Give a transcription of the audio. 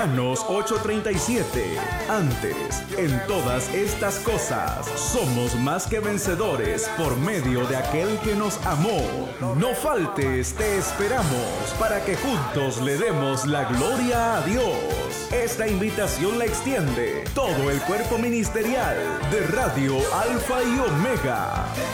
Romanos 8:37. Antes, en todas estas cosas, somos más que vencedores por medio de aquel que nos amó. No faltes, te esperamos para que juntos le demos la gloria a Dios. Esta invitación la extiende todo el cuerpo ministerial de Radio Alfa y Omega.